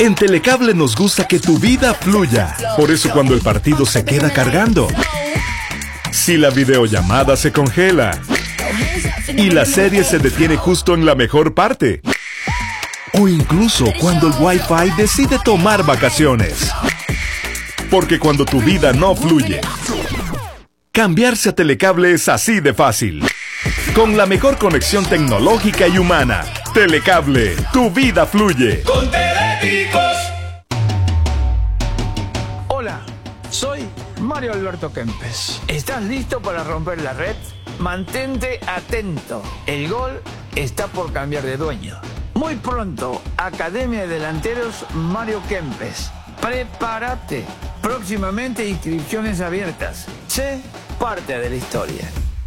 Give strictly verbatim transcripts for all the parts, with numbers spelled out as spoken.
En Telecable nos gusta que tu vida fluya. Por eso cuando el partido se queda cargando, si la videollamada se congela y la serie se detiene justo en la mejor parte, o incluso cuando el Wi-Fi decide tomar vacaciones. Porque cuando tu vida no fluye, cambiarse a Telecable es así de fácil. Con la mejor conexión tecnológica y humana. Telecable, tu vida fluye. Con Teleticos. Hola, soy Mario Alberto Kempes. ¿Estás listo para romper la red? Mantente atento. El gol está por cambiar de dueño. Muy pronto, Academia de Delanteros Mario Kempes. Prepárate. Próximamente inscripciones abiertas. Sé parte de la historia.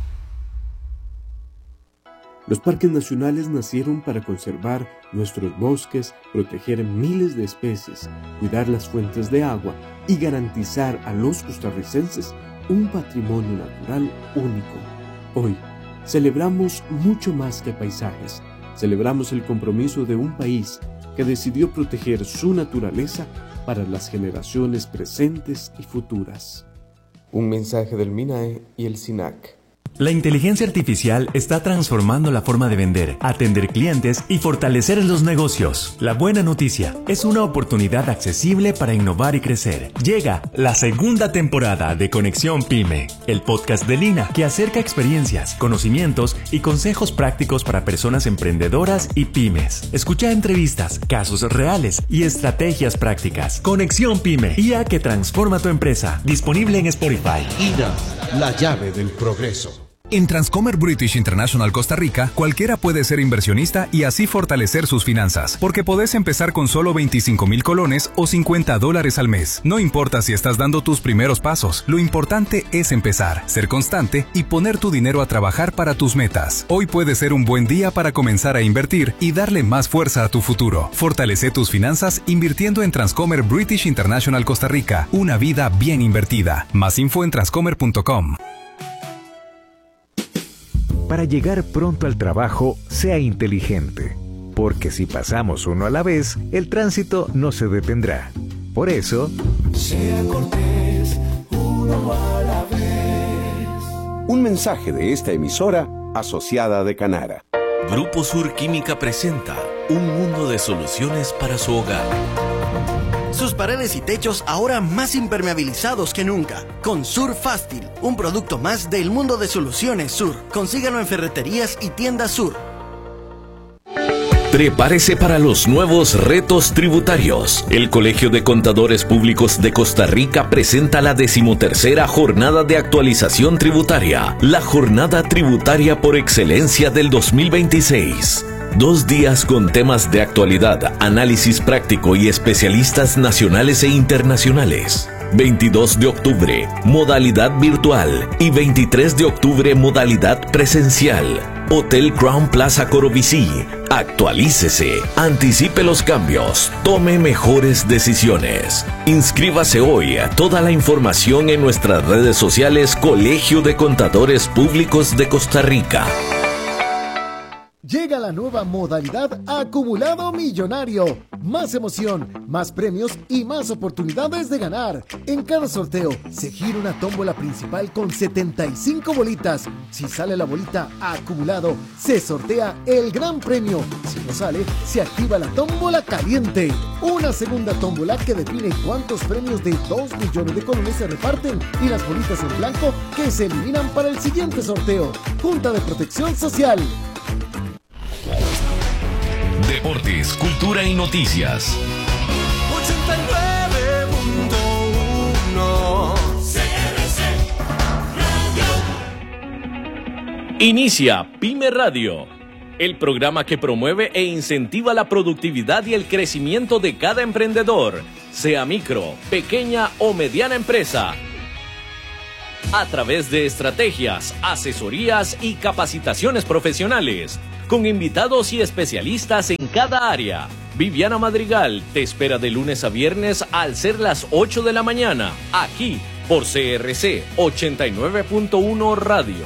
Los parques nacionales nacieron para conservar nuestros bosques, proteger miles de especies, cuidar las fuentes de agua y garantizar a los costarricenses un patrimonio natural único. Hoy celebramos mucho más que paisajes. Celebramos el compromiso de un país que decidió proteger su naturaleza para las generaciones presentes y futuras. Un mensaje del MINAE y el SINAC. La inteligencia artificial está transformando la forma de vender, atender clientes y fortalecer los negocios. La buena noticia es una oportunidad accesible para innovar y crecer. Llega la segunda temporada de Conexión Pyme, el podcast de Lina que acerca experiencias, conocimientos y consejos prácticos para personas emprendedoras y pymes. Escucha entrevistas, casos reales y estrategias prácticas. Conexión Pyme, I A que transforma tu empresa. Disponible en Spotify. I N A, la llave del progreso. En Transcomer British International Costa Rica, cualquiera puede ser inversionista y así fortalecer sus finanzas, porque podés empezar con solo veinticinco mil colones o cincuenta dólares al mes. No importa si estás dando tus primeros pasos, lo importante es empezar, ser constante y poner tu dinero a trabajar para tus metas. Hoy puede ser un buen día para comenzar a invertir y darle más fuerza a tu futuro. Fortalece tus finanzas invirtiendo en Transcomer British International Costa Rica, una vida bien invertida. Más info en transcomer punto com. Para llegar pronto al trabajo, sea inteligente, porque si pasamos uno a la vez, el tránsito no se detendrá. Por eso, sea cortés, uno a la vez. Un mensaje de esta emisora asociada de Canara. Grupo Sur Química presenta un mundo de soluciones para su hogar. Sus paredes y techos ahora más impermeabilizados que nunca. Con Sur Fástil, un producto más del mundo de soluciones Sur. Consígalo en ferreterías y tiendas Sur. Prepárese para los nuevos retos tributarios. El Colegio de Contadores Públicos de Costa Rica presenta la decimotercera Jornada de Actualización Tributaria, la jornada tributaria por excelencia del dos mil veintiséis. Dos días con temas de actualidad, análisis práctico y especialistas nacionales e internacionales. veintidós de octubre, modalidad virtual y veintitrés de octubre, modalidad presencial. Hotel Crown Plaza Corobicí. Actualícese, anticipe los cambios, tome mejores decisiones. Inscríbase hoy. Toda la información en nuestras redes sociales Colegio de Contadores Públicos de Costa Rica. Llega la nueva modalidad Acumulado Millonario. Más emoción, más premios y más oportunidades de ganar. En cada sorteo se gira una tómbola principal con setenta y cinco bolitas. Si sale la bolita acumulado, se sortea el gran premio. Si no sale, se activa la tómbola caliente. Una segunda tómbola que define cuántos premios de dos millones de colones se reparten y las bolitas en blanco que se eliminan para el siguiente sorteo. Junta de Protección Social. Deportes, cultura y noticias. ochenta y nueve punto uno C R C Radio. Inicia Pyme Radio, el programa que promueve e incentiva la productividad y el crecimiento de cada emprendedor, sea micro, pequeña o mediana empresa, a través de estrategias, asesorías y capacitaciones profesionales, con invitados y especialistas en cada área. Viviana Madrigal te espera de lunes a viernes al ser las ocho de la mañana, aquí por C R C ochenta y nueve punto uno Radio.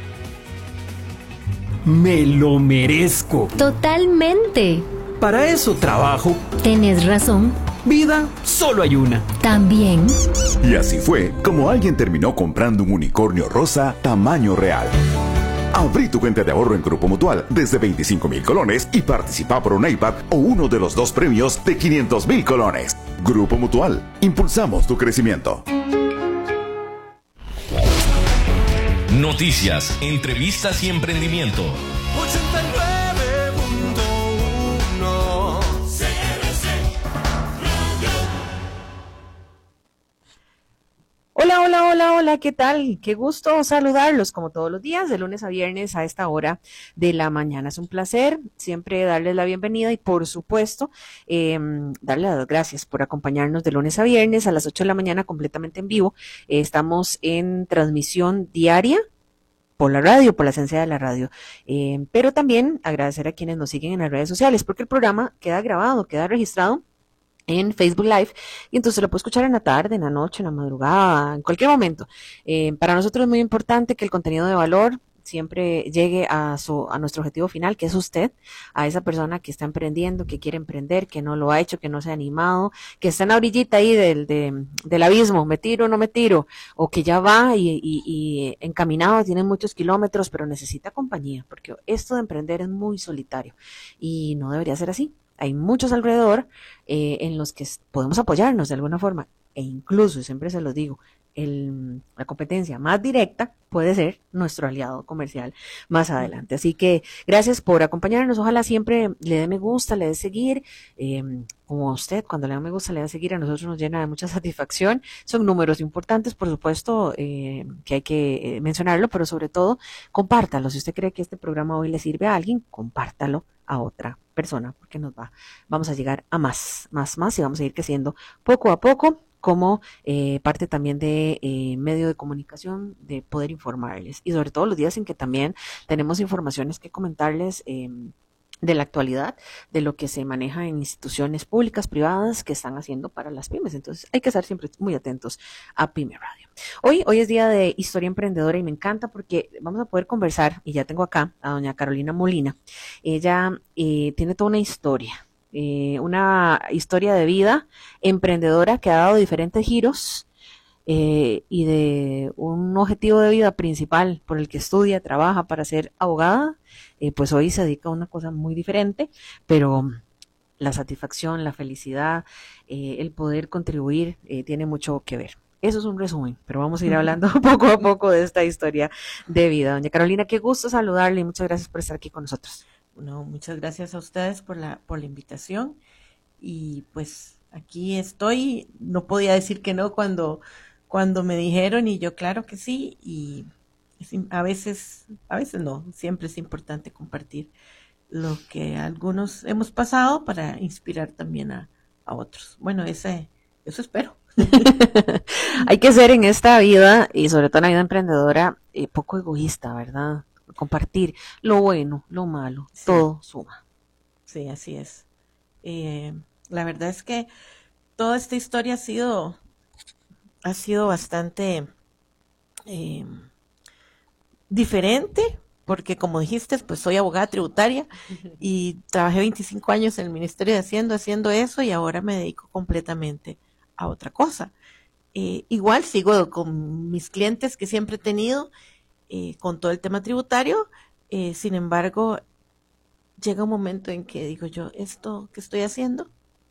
Me lo merezco. Totalmente. Para eso trabajo. Tenés razón. vida solo hay una. También. Y así fue como alguien terminó comprando un unicornio rosa tamaño real. Abrí tu cuenta de ahorro en Grupo Mutual desde veinticinco mil colones y participa por un iPad o uno de los dos premios de quinientos mil colones. Grupo Mutual, impulsamos tu crecimiento. Noticias, entrevistas y emprendimiento. ochenta y nueve punto uno C R C Radio. Hola, hola, hola, hola, ¿qué tal? Qué gusto saludarlos como todos los días, de lunes a viernes a esta hora de la mañana. Es un placer siempre darles la bienvenida y por supuesto eh, darles las gracias por acompañarnos de lunes a viernes a las ocho de la mañana completamente en vivo. Eh, estamos en transmisión diaria por la radio, por la esencia de la radio, eh, pero también agradecer a quienes nos siguen en las redes sociales porque el programa queda grabado, queda registrado en Facebook Live, y entonces lo puedo escuchar en la tarde, en la noche, en la madrugada, en cualquier momento. Eh, para nosotros es muy importante que el contenido de valor siempre llegue a su a nuestro objetivo final, que es usted, a esa persona que está emprendiendo, que quiere emprender, que no lo ha hecho, que no se ha animado, que está en la orillita ahí del, de, del abismo, me tiro o no me tiro, o que ya va y, y, y encaminado, tiene muchos kilómetros, pero necesita compañía, porque esto de emprender es muy solitario, y no debería ser así. Hay muchos alrededor eh, en los que podemos apoyarnos de alguna forma, e incluso, siempre se los digo, el, la competencia más directa puede ser nuestro aliado comercial más adelante. Así que gracias por acompañarnos. Ojalá siempre le dé me gusta, le dé seguir, eh, como a usted, cuando le da me gusta, le da seguir, a nosotros nos llena de mucha satisfacción. Son números importantes, por supuesto, eh, que hay que eh, mencionarlo, pero sobre todo, compártalo. Si usted cree que este programa hoy le sirve a alguien, compártalo a otra persona, porque nos va, vamos a llegar a más, más, más, y vamos a ir creciendo poco a poco, como eh, parte también de eh, medio de comunicación, de poder informarles, y sobre todo los días en que también tenemos informaciones que comentarles eh, de la actualidad, de lo que se maneja en instituciones públicas, privadas, que están haciendo para las pymes. Entonces hay que estar siempre muy atentos a Pyme Radio. Hoy, hoy es día de historia emprendedora y me encanta porque vamos a poder conversar, y ya tengo acá a doña Carolina Molina. Ella eh, tiene toda una historia. Eh, una historia de vida emprendedora que ha dado diferentes giros eh, y de un objetivo de vida principal por el que estudia, trabaja para ser abogada, eh, pues hoy se dedica a una cosa muy diferente, pero la satisfacción, la felicidad, eh, el poder contribuir eh, tiene mucho que ver. Eso es un resumen, pero vamos a ir hablando poco a poco de esta historia de vida. Doña Carolina, qué gusto saludarle y muchas gracias por estar aquí con nosotros. Bueno, muchas gracias a ustedes por la por la invitación, y pues aquí estoy. No podía decir que no cuando cuando me dijeron, y yo claro que sí, y a veces a veces no, siempre es importante compartir lo que algunos hemos pasado para inspirar también a, a otros. Bueno, ese eso espero. Hay que ser en esta vida, y sobre todo en la vida emprendedora, eh, poco egoísta, ¿verdad? Compartir lo bueno, lo malo, sí. Todo suma. Sí, así es. Eh, la verdad es que toda esta historia ha sido, ha sido bastante eh, diferente, porque como dijiste, pues soy abogada tributaria y trabajé veinticinco años en el Ministerio de Hacienda haciendo eso, y ahora me dedico completamente a otra cosa. Eh, igual sigo con mis clientes que siempre he tenido, Eh, con todo el tema tributario, eh, sin embargo, llega un momento en que digo yo, esto que estoy haciendo,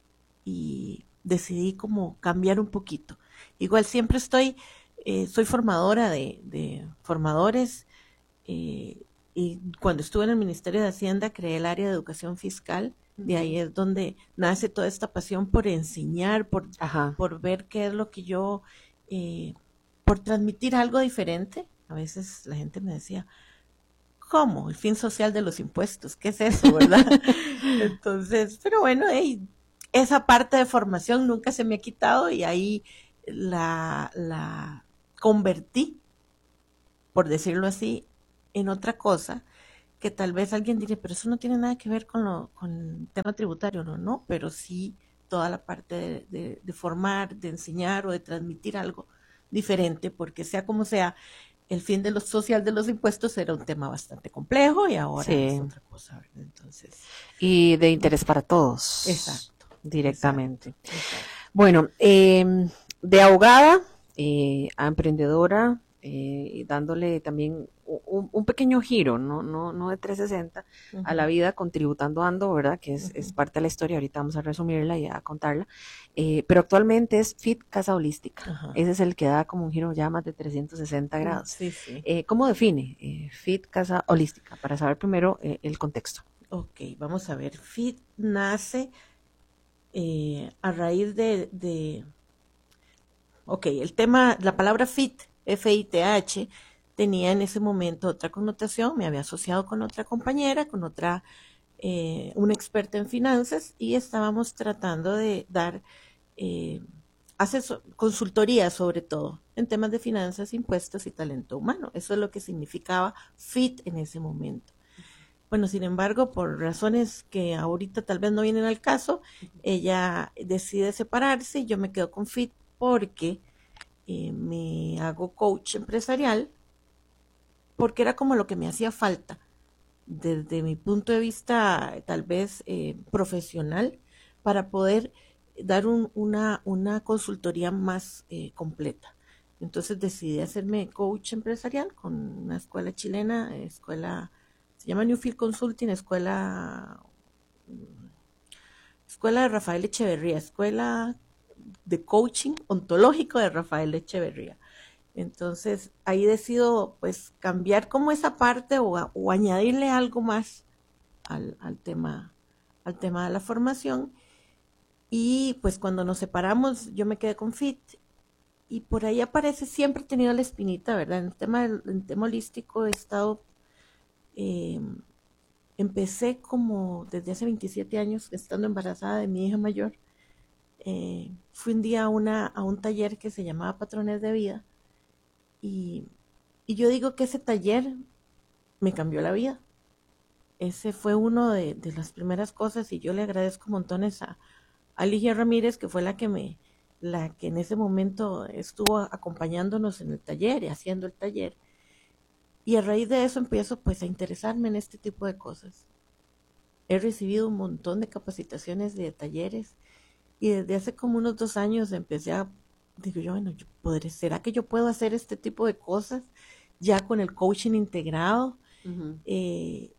y decidí como cambiar un poquito. Igual siempre estoy, eh, soy formadora de, de formadores, eh, y cuando estuve en el Ministerio de Hacienda creé el área de educación fiscal. De ahí es donde nace toda esta pasión por enseñar, por, por ver qué es lo que yo, eh, por transmitir algo diferente. A veces la gente me decía, ¿cómo? El fin social de los impuestos, ¿qué es eso, verdad? Entonces, pero bueno, hey, esa parte de formación nunca se me ha quitado, y ahí la, la convertí, por decirlo así, en otra cosa, que tal vez alguien diría, pero eso no tiene nada que ver con, lo, con el tema tributario, no, no, pero sí toda la parte de, de, de formar, de enseñar o de transmitir algo diferente, porque sea como sea, el fin de lo social de los impuestos era un tema bastante complejo, y ahora sí. Es otra cosa, ¿verdad? Entonces, y de interés para todos. Exacto. Directamente. Exacto, exacto. Bueno, eh, de abogada eh, a emprendedora, eh, dándole también un, un pequeño giro, no, no, no de trescientos sesenta, uh-huh, a la vida, contributando ando, ¿verdad? Que es, uh-huh, es parte de la historia, ahorita vamos a resumirla y a contarla, eh, pero actualmente es Fit Casa Holística, uh-huh, ese es el que da como un giro ya más de trescientos sesenta grados. Sí, sí. Eh, ¿Cómo define eh, Fit Casa Holística? Para saber primero eh, el contexto. Ok, vamos a ver, Fit nace eh, a raíz de, de, ok, el tema, la palabra Fit, F I T H, tenía en ese momento otra connotación, me había asociado con otra compañera, con otra, eh, una experta en finanzas, y estábamos tratando de dar eh, asesor, consultoría sobre todo en temas de finanzas, impuestos y talento humano. Eso es lo que significaba Fit en ese momento. Bueno, sin embargo, por razones que ahorita tal vez no vienen al caso, ella decide separarse y yo me quedo con Fit porque eh, me hago coach empresarial, porque era como lo que me hacía falta desde mi punto de vista tal vez eh, profesional para poder dar un, una, una consultoría más eh, completa. Entonces decidí hacerme coach empresarial con una escuela chilena, escuela, se llama Newfield Consulting, escuela, escuela de Rafael Echeverría, escuela de coaching ontológico de Rafael Echeverría. Entonces ahí decido pues cambiar como esa parte o, a, o añadirle algo más al, al tema al tema de la formación, y pues cuando nos separamos yo me quedé con Fit y por ahí aparece, siempre he tenido la espinita, ¿verdad? En el tema, en el tema holístico he estado, eh, empecé como desde hace veintisiete años estando embarazada de mi hija mayor. Eh, fui un día a, una, a un taller que se llamaba Patrones de Vida. Y, y yo digo que ese taller me cambió la vida. Ese fue uno de, de las primeras cosas y yo le agradezco montones a, a Ligia Ramírez, que fue la que me, la que en ese momento estuvo acompañándonos en el taller y haciendo el taller. Y a raíz de eso empiezo pues a interesarme en este tipo de cosas. He recibido un montón de capacitaciones de talleres y desde hace como unos dos años empecé a digo yo, bueno, yo podré, ¿será que yo puedo hacer este tipo de cosas ya con el coaching integrado? Uh-huh. Eh,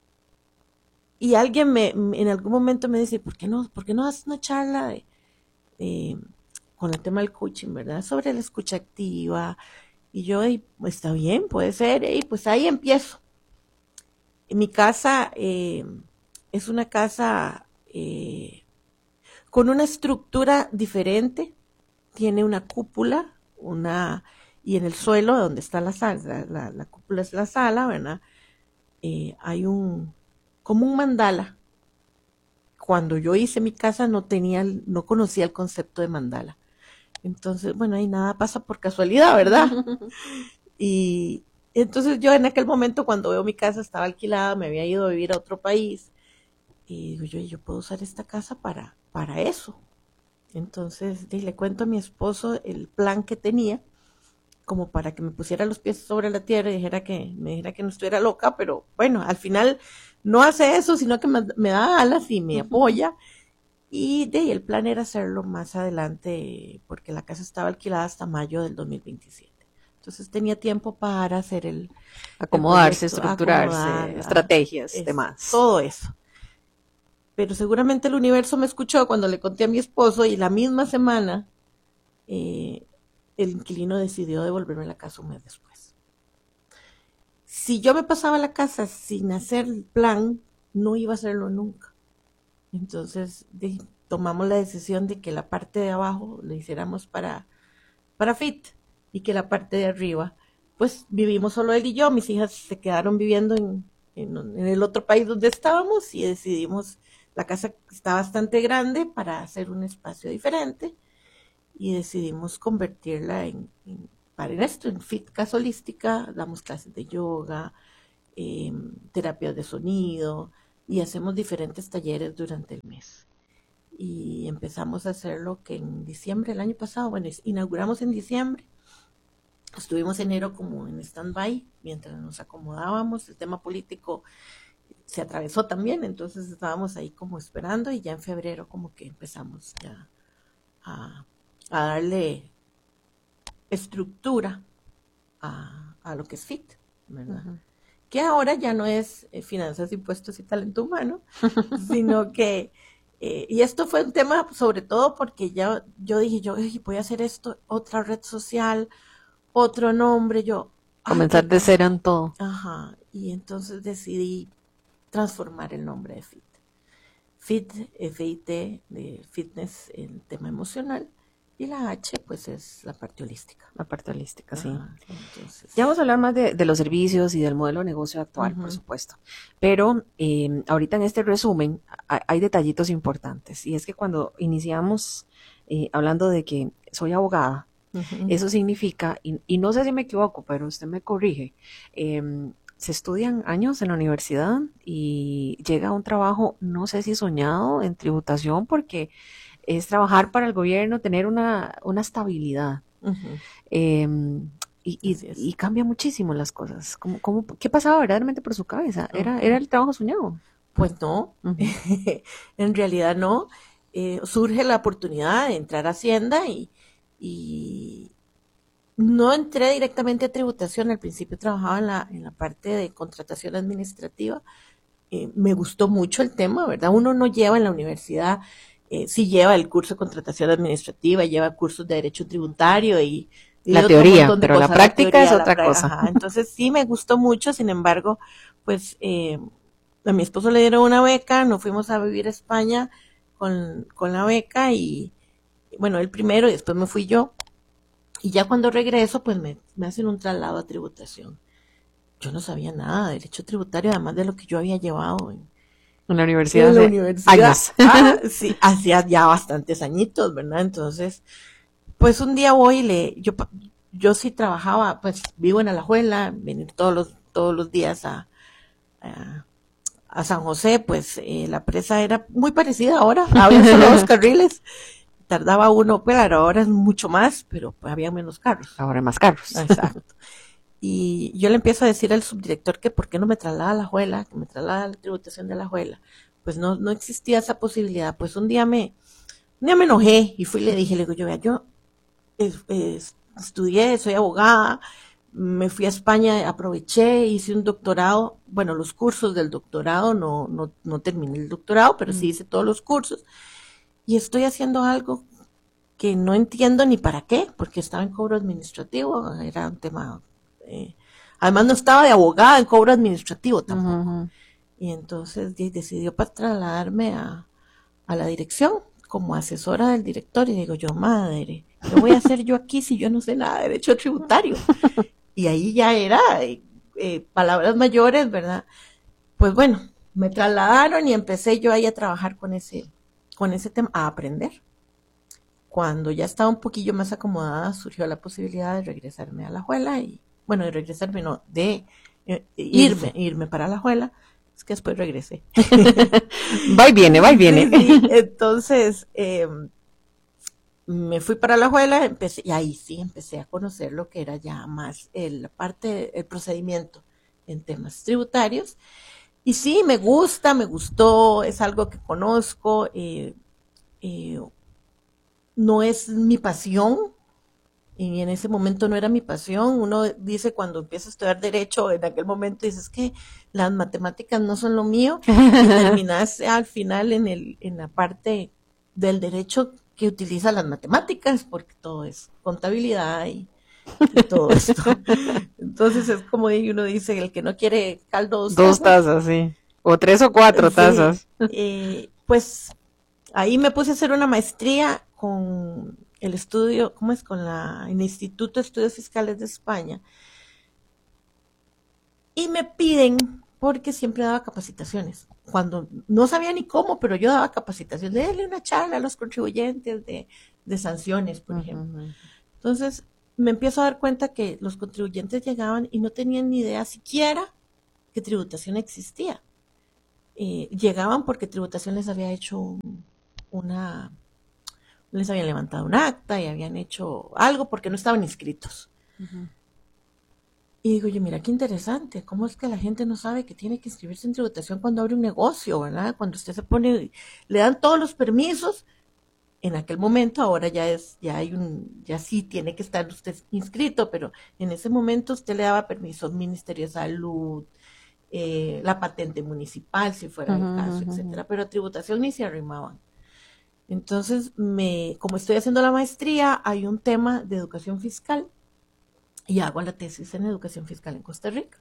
y alguien me, en algún momento me dice, ¿por qué no, por qué no haces una charla de, de, con el tema del coaching, ¿verdad? Sobre la escucha activa. Y yo, y, pues, está bien, puede ser, y pues ahí empiezo. En mi casa eh, es una casa eh, con una estructura diferente. Tiene una cúpula, una y en el suelo donde está la sala, la, la, la cúpula es la sala, ¿verdad? Eh, hay un, como un mandala. Cuando yo hice mi casa no tenía, no conocía el concepto de mandala. Entonces, bueno, ahí nada pasa por casualidad, ¿verdad? Y entonces yo en aquel momento cuando veo mi casa estaba alquilada, me había ido a vivir a otro país, y digo yo, yo puedo usar esta casa para, para eso. Entonces le cuento a mi esposo el plan que tenía, como para que me pusiera los pies sobre la tierra y dijera que, me dijera que no estuviera loca, pero bueno, al final no hace eso, sino que me, me da alas y me apoya. Y de ahí el plan era hacerlo más adelante, porque la casa estaba alquilada hasta mayo del dos mil veintisiete. Entonces tenía tiempo para hacer el... Acomodarse, el proyecto, estructurarse, acomodar, estrategias, es, demás. Todo eso. Pero seguramente el universo me escuchó cuando le conté a mi esposo y la misma semana eh, el inquilino decidió devolverme la casa un mes después. Si yo me pasaba la casa sin hacer el plan, no iba a hacerlo nunca. Entonces de, tomamos la decisión de que la parte de abajo lo hiciéramos para, para Fit y que la parte de arriba, pues vivimos solo él y yo. Mis hijas se quedaron viviendo en, en, en el otro país donde estábamos y decidimos... La casa está bastante grande para hacer un espacio diferente y decidimos convertirla en, en para esto, en Fit Casa Holística. Damos clases de yoga, eh, terapias de sonido y hacemos diferentes talleres durante el mes. Y empezamos a hacerlo que en diciembre del año pasado, bueno, inauguramos en diciembre. Estuvimos enero como en stand-by mientras nos acomodábamos. El tema político se atravesó también, entonces estábamos ahí como esperando y ya en febrero como que empezamos ya a, a darle estructura a, a lo que es FIT, ¿verdad? Uh-huh. Que ahora ya no es eh, finanzas, impuestos y talento humano, sino que, eh, y esto fue un tema sobre todo porque ya yo dije, yo voy a hacer esto, otra red social, otro nombre, yo... Comenzar de cero en todo. Ajá, y entonces decidí transformar el nombre de FIT. FIT, F I T, de fitness, el tema emocional, y la H, pues es la parte holística. La parte holística, sí. Ah, entonces... Ya vamos a hablar más de, de los servicios y del modelo de negocio actual, uh-huh. por supuesto. Pero eh, ahorita en este resumen hay, hay detallitos importantes. Y es que cuando iniciamos eh, hablando de que soy abogada, uh-huh. eso significa, y, y no sé si me equivoco, pero usted me corrige, eh, se estudian años en la universidad y llega a un trabajo, no sé si soñado, en tributación, porque es trabajar para el gobierno, tener una, una estabilidad. Uh-huh. Eh, y, y, y cambia muchísimo las cosas. ¿Cómo, cómo, ¿Qué pasaba verdaderamente por su cabeza? ¿Era, uh-huh. ¿era el trabajo soñado? Pues no, uh-huh. en realidad no. Eh, surge la oportunidad de entrar a Hacienda y, y no entré directamente a tributación. Al principio trabajaba en la, en la parte de contratación administrativa. Eh, me gustó mucho el tema, ¿verdad? Uno no lleva en la universidad... Eh, sí lleva el curso de contratación administrativa, lleva cursos de derecho tributario y, y la teoría, pero la práctica teoría, es otra pra- cosa. Ajá, entonces sí me gustó mucho, sin embargo, pues eh, a mi esposo le dieron una beca, nos fuimos a vivir a España con, con la beca y bueno, él primero y después me fui yo y ya cuando regreso pues me, me hacen un traslado a tributación. Yo no sabía nada de derecho tributario, además de lo que yo había llevado en En la universidad. En la de universidad. Años. Ah, sí, hacía ya bastantes añitos, ¿verdad? Entonces, pues un día voy y le, yo, yo sí trabajaba, pues vivo en Alajuela, venir todos los, todos los días a, a, a San José, pues eh, la presa era muy parecida ahora, había solo dos carriles, tardaba uno, claro, ahora es mucho más, pero pues, había menos carros. Ahora hay más carros. Exacto. Y yo le empiezo a decir al subdirector que por qué no me traslada a Alajuela, que me traslada a la tributación de Alajuela. Pues no, no existía esa posibilidad. Pues un día me, un día me enojé y fui y le dije, le digo, yo vea, yo es, es, estudié, soy abogada, me fui a España, aproveché, hice un doctorado, bueno, los cursos del doctorado, no, no, no terminé el doctorado, pero sí hice todos los cursos. Y estoy haciendo algo que no entiendo ni para qué, porque estaba en cobro administrativo, era un tema... Eh, además no estaba de abogada en cobro administrativo tampoco. Uh-huh. Y entonces de, decidió para trasladarme a, a la dirección como asesora del director y digo yo, madre, ¿qué voy a hacer yo aquí si yo no sé nada de derecho tributario? Y ahí ya era eh, eh, palabras mayores, ¿verdad? Pues bueno, me trasladaron y empecé yo ahí a trabajar con ese, con ese tema, a aprender. Cuando ya estaba un poquillo más acomodada, surgió la posibilidad de regresarme a Alajuela y bueno, de regresarme, no, de eh, irme, irme para Alajuela, es que después regresé. Va y viene, va y viene. Sí, sí. Entonces, eh, me fui para Alajuela, empecé, y ahí sí empecé a conocer lo que era ya más el, la parte, el procedimiento en temas tributarios. Y sí, me gusta, me gustó, es algo que conozco, eh, eh, no es mi pasión, y en ese momento no era mi pasión. Uno dice cuando empieza a estudiar derecho, en aquel momento dices que las matemáticas no son lo mío, y terminas al final en el, en la parte del derecho que utiliza las matemáticas, porque todo es contabilidad y, y todo esto. Entonces es como uno dice, el que no quiere caldo, dos, dos tazas, sí, o tres o cuatro sí. tazas. Eh, pues ahí me puse a hacer una maestría con el estudio, ¿cómo es? Con la, el Instituto de Estudios Fiscales de España. Y me piden, porque siempre daba capacitaciones, cuando no sabía ni cómo, pero yo daba capacitación, de darle una charla a los contribuyentes de, de sanciones, por uh-huh. ejemplo. Entonces, me empiezo a dar cuenta que los contribuyentes llegaban y no tenían ni idea siquiera que tributación existía. Eh, llegaban porque tributación les había hecho un, una... les habían levantado un acta y habían hecho algo porque no estaban inscritos. Uh-huh. Y digo yo, mira qué interesante, cómo es que la gente no sabe que tiene que inscribirse en tributación cuando abre un negocio, ¿verdad? Cuando usted se pone, le dan todos los permisos, en aquel momento, ahora ya es, ya hay un, ya sí tiene que estar usted inscrito, pero en ese momento usted le daba permiso al Ministerio de Salud, eh, la patente municipal, si fuera el Ujú, caso, ujú, etcétera, pero a tributación ni se arrimaban. Entonces, me, como estoy haciendo la maestría, hay un tema de educación fiscal y hago la tesis en educación fiscal en Costa Rica.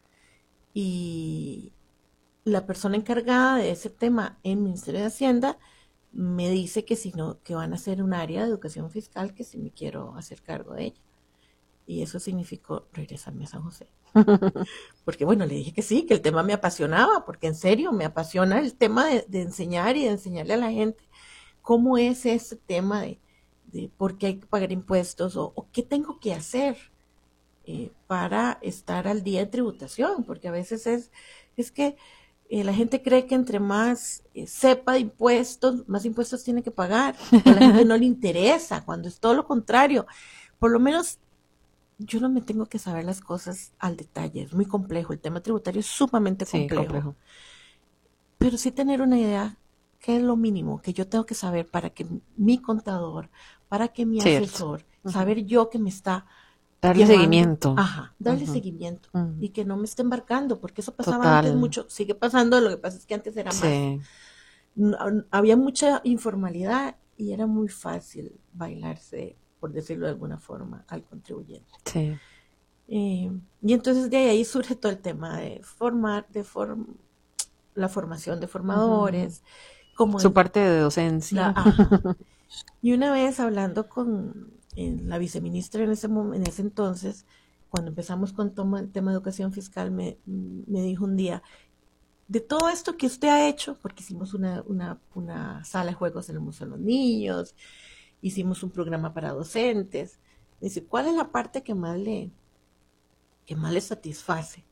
Y la persona encargada de ese tema en el Ministerio de Hacienda me dice que si no, que van a hacer un área de educación fiscal, que si me quiero hacer cargo de ella. Y eso significó regresarme a San José. Porque bueno, le dije que sí, que el tema me apasionaba, porque en serio me apasiona el tema de, de enseñar y de enseñarle a la gente cómo es ese tema de, de por qué hay que pagar impuestos o, o qué tengo que hacer eh, para estar al día de tributación, porque a veces es, es que eh, la gente cree que entre más eh, sepa de impuestos, más impuestos tiene que pagar, a la gente no le interesa, cuando es todo lo contrario. Por lo menos yo no me tengo que saber las cosas al detalle, es muy complejo, el tema tributario es sumamente Sí, complejo, complejo. pero sí tener una idea, qué es lo mínimo que yo tengo que saber para que mi contador, para que mi Cierto. asesor, Ujú. saber yo que me está Darle llevando- seguimiento. Ajá, darle Ujú. seguimiento Ujú. y que no me esté embarcando, porque eso pasaba Total. antes mucho, sigue pasando, lo que pasa es que antes era más. Sí. No, había mucha informalidad y era muy fácil bailarse, por decirlo de alguna forma, al contribuyente. Sí. Eh, y entonces de ahí surge todo el tema de formar, de form, la formación de formadores, como Su en- parte de docencia. la- ajá. Y una vez hablando con eh, la viceministra en ese, mom- en ese entonces, cuando empezamos con toma- el tema de educación fiscal, me, me dijo un día, de todo esto que usted ha hecho, porque hicimos una, una, una sala de juegos en el Museo de los Niños, hicimos un programa para docentes, me dice, ¿cuál es la parte que más le, que más le satisface?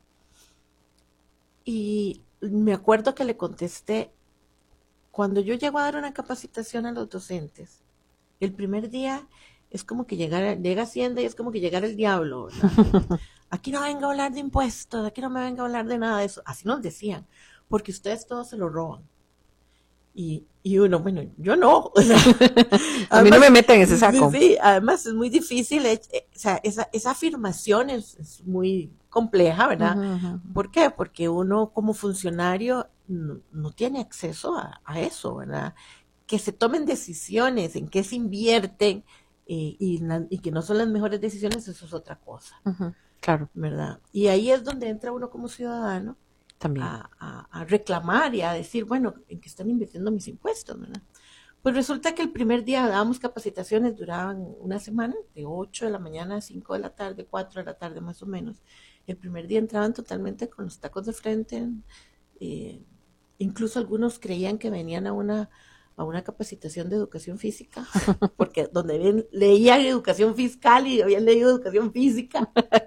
Y me acuerdo que le contesté, cuando yo llego a dar una capacitación a los docentes, el primer día es como que llegar, llega Hacienda y es como que llegar el diablo, ¿verdad? Aquí no venga a hablar de impuestos, aquí no me venga a hablar de nada de eso. Así nos decían, porque ustedes todos se lo roban. Y, y uno, bueno, yo no. O sea, A mí no me meten en ese saco. Sí, sí, además es muy difícil, eh, eh, o sea, esa, esa afirmación es, es muy compleja, ¿verdad? Ujú, ujú. ¿Por qué? Porque uno como funcionario no, no tiene acceso a, a eso, ¿verdad? Que se tomen decisiones, en qué se invierten eh, y, la- y que no son las mejores decisiones, eso es otra cosa, Ujú, claro. ¿verdad? Y ahí es donde entra uno como ciudadano También. a, a- a reclamar y a decir, bueno, ¿en qué están invirtiendo mis impuestos, verdad? Pues resulta que el primer día dábamos capacitaciones, duraban una semana, de ocho de la mañana a cinco de la tarde, cuatro de la tarde más o menos. El primer día entraban totalmente con los tacos de frente, eh, incluso algunos creían que venían a una, a una capacitación de educación física, porque donde ven, leían educación fiscal y habían leído educación física.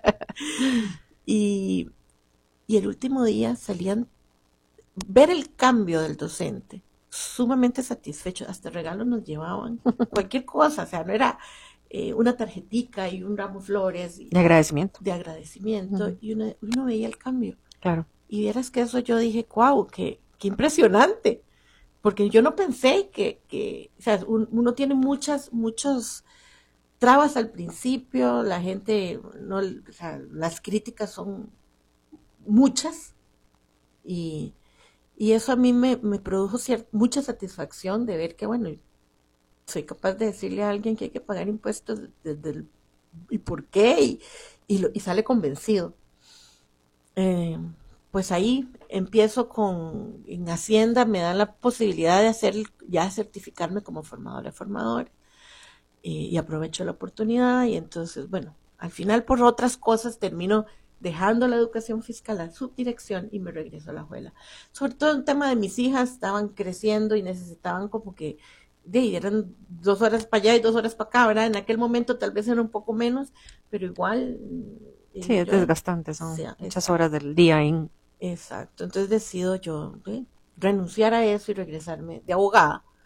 y, y el último día salían, ver el cambio del docente, sumamente satisfechos, hasta regalos nos llevaban, cualquier cosa, o sea, no era eh, una tarjetica y un ramo de flores. y- De agradecimiento. De agradecimiento, Ujú. y uno, uno veía el cambio. Claro. Y vieras que eso yo dije, wow, qué, qué impresionante. Porque yo no pensé que, que o sea, un- uno tiene muchas, muchos trabas al principio, la gente, no, o sea, las críticas son muchas. Y, y eso a mí me, me produjo cier- mucha satisfacción de ver que, bueno, soy capaz de decirle a alguien que hay que pagar impuestos desde el, y por qué, y, y, lo- y sale convencido. Eh, pues ahí empiezo con, en Hacienda me dan la posibilidad de hacer, ya certificarme como formadora de formadores, eh, y aprovecho la oportunidad y entonces, bueno, al final por otras cosas termino dejando la educación fiscal a subdirección y me regreso a la Juela. Sobre todo en tema de mis hijas, estaban creciendo y necesitaban como que, de, eran dos horas para allá y dos horas para acá, ¿verdad? En aquel momento tal vez era un poco menos, pero igual... eh, Sí, es yo- desgastante, son sí, muchas exacto. horas del día en... Exacto, entonces decido yo ¿eh? renunciar a eso y regresarme de abogada